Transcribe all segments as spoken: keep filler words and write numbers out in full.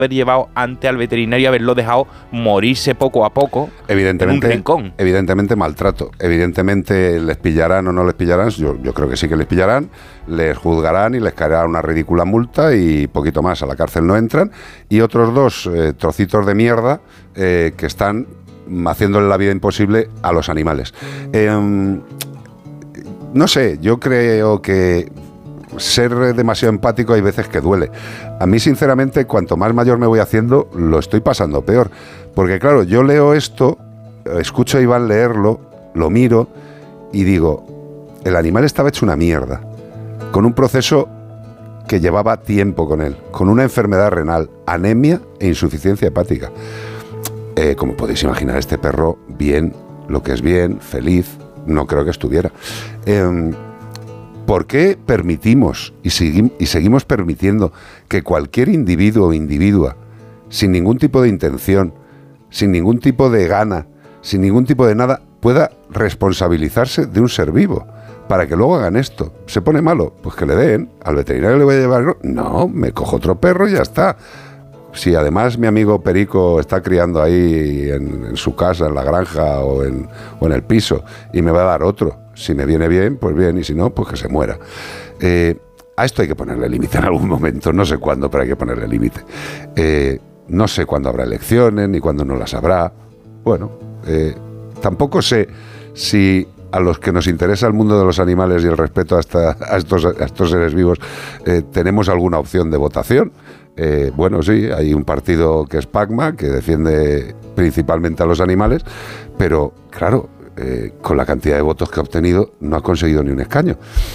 haber llevado antes al veterinario y haberlo dejado morirse poco a poco evidentemente, en un rincón. Evidentemente maltrato. Evidentemente les pillarán o no les pillarán. Yo, yo creo que sí que les pillarán. Les juzgarán y les caerá una ridícula multa y poquito más. A la cárcel no entran. Y otros dos eh, trocitos de mierda eh, que están haciéndole la vida imposible a los animales. Eh, no sé, yo creo que ser demasiado empático hay veces que duele. A mí, sinceramente, cuanto más mayor me voy haciendo, lo estoy pasando peor. Porque, claro, yo leo esto, escucho a Iván leerlo, lo miro y digo, el animal estaba hecho una mierda, con un proceso que llevaba tiempo con él, con una enfermedad renal, anemia e insuficiencia hepática. Eh, como podéis imaginar, este perro, bien, lo que es bien, feliz, no creo que estuviera. Eh, ¿Por qué permitimos y, segui- y seguimos permitiendo que cualquier individuo o individua, sin ningún tipo de intención, sin ningún tipo de gana, sin ningún tipo de nada, pueda responsabilizarse de un ser vivo para que luego hagan esto? ¿Se pone malo? Pues que le den. ¿Al veterinario le voy a llevar? No, me cojo otro perro y ya está. Si además mi amigo Perico está criando ahí en, en su casa, en la granja o en, o en el piso, y me va a dar otro, si me viene bien, pues bien, y si no, pues que se muera. Eh, a esto hay que ponerle límite en algún momento, no sé cuándo, pero hay que ponerle límite. Eh, no sé cuándo habrá elecciones, ni cuándo no las habrá. Bueno, eh, tampoco sé si a los que nos interesa el mundo de los animales y el respeto a, esta, a, estos, a estos seres vivos eh, tenemos alguna opción de votación. Eh, bueno, sí, hay un partido que es PACMA, que defiende principalmente a los animales, pero claro, eh, con la cantidad de votos que ha obtenido no ha conseguido ni un escaño.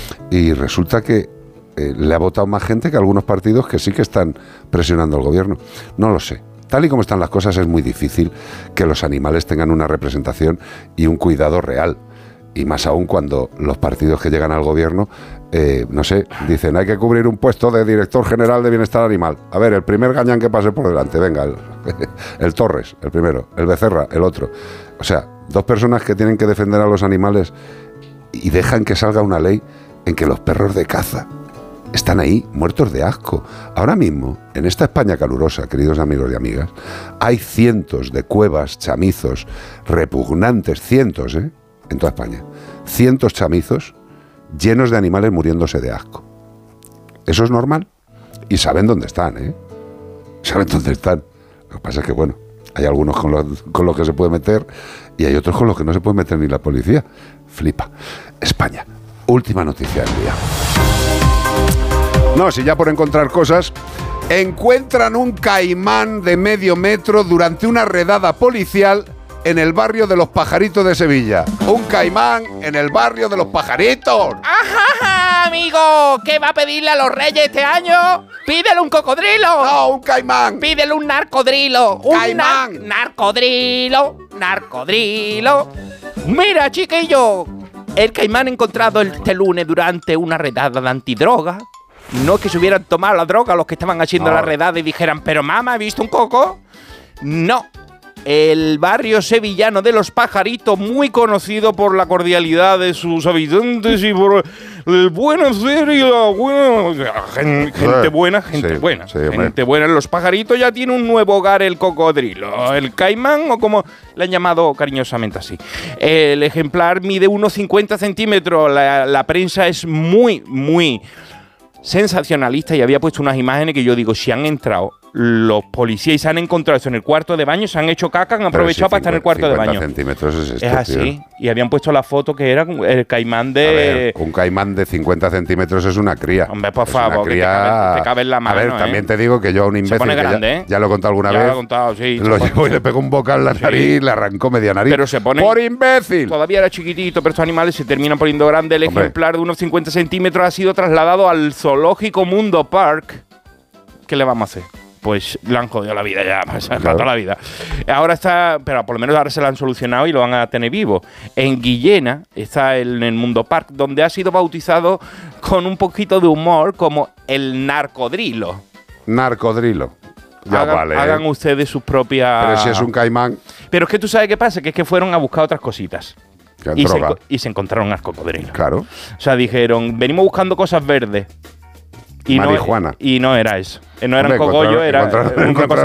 Y resulta que eh, le ha votado más gente que algunos partidos que sí que están presionando al gobierno. No lo sé. Tal y como están las cosas, es muy difícil que los animales tengan una representación y un cuidado real. Y más aún cuando los partidos que llegan al gobierno, eh, no sé, dicen hay que cubrir un puesto de director general de bienestar animal. A ver, el primer gañán que pase por delante, venga, el, el Torres, el primero, el Becerra, el otro. O sea, dos personas que tienen que defender a los animales y dejan que salga una ley en que los perros de caza están ahí, muertos de asco. Ahora mismo, en esta España calurosa, queridos amigos y amigas, hay cientos de cuevas, chamizos, repugnantes, cientos, ¿eh? En toda España, cientos chamizos llenos de animales muriéndose de asco. ¿Eso es normal? Y saben dónde están, ¿eh? Saben dónde están. Lo que pasa es que, bueno, hay algunos con los, con los que se puede meter y hay otros con los que no se puede meter ni la policía. Flipa. España. Última noticia del día. No, si ya por encontrar cosas, encuentran un caimán de medio metro durante una redada policial en el barrio de Los Pajaritos de Sevilla. Un caimán en el barrio de Los Pajaritos. ¡Ajá, amigo! ¿Qué va a pedirle a los reyes este año? ¡Pídele un cocodrilo! ¡No, un caimán! ¡Pídele un narcodrilo! ¡Un ¡Caimán! nar- narcodrilo! ¡Narcodrilo! Mira, chiquillo, el caimán encontrado este lunes durante una redada de antidroga. No es que se hubieran tomado la droga los que estaban haciendo No. la redada y dijeran, pero mamá, ¿he visto un coco? No. El barrio sevillano de Los Pajaritos, muy conocido por la cordialidad de sus habitantes y por el buen hacer y la buena... Gente, gente buena, gente Sí, buena. sí, hombre. gente buena. En Los Pajaritos ya tiene un nuevo hogar el cocodrilo. El caimán, o como le han llamado cariñosamente así. El ejemplar mide unos cincuenta centímetros. La, la prensa es muy, muy sensacionalista y había puesto unas imágenes que yo digo, si han entrado los policías y se han encontrado eso en el cuarto de baño, se han hecho caca, han aprovechado para estar en el cuarto de baño. centímetros es esto, Es así. tío. Y habían puesto la foto que era el caimán A de... ver, un caimán de cincuenta centímetros es una cría. Hombre, por Es favor, una que te cría... cabe- te cabe en la mano, A ver, ¿eh? también te digo que yo a un imbécil, pone que grande, ya, ¿eh? ya lo he contado alguna Ya vez, lo he contado, sí. lo Se llevo pone- y le pego un bocado en la Sí. nariz y le arrancó media nariz. Pero se pone... ¡Por imbécil! Todavía era chiquitito, pero estos animales se terminan poniendo grandes. El Hombre. ejemplar de unos cincuenta centímetros ha sido trasladado al zoológico Mundo Park. ¿Qué le vamos a hacer? Pues le han jodido la vida ya, pues, para Claro. toda la vida. Ahora está, pero por lo menos ahora se lo han solucionado y lo van a tener vivo. En Guillena está el, en el Mundo Park, donde ha sido bautizado con un poquito de humor como el narcodrilo. Narcodrilo. Ya hagan, vale. hagan ¿eh? ustedes sus propias... Pero si es un caimán, Pero es que tú sabes qué pasa, que es que fueron a buscar otras cositas. que Y se, droga. enco- y se encontraron al cocodrilo. Claro. O sea, dijeron, venimos buscando cosas verdes. Y marihuana. No, y no era eso. No era Hombre, un cogollo, encontraron- era encontraron- una cosa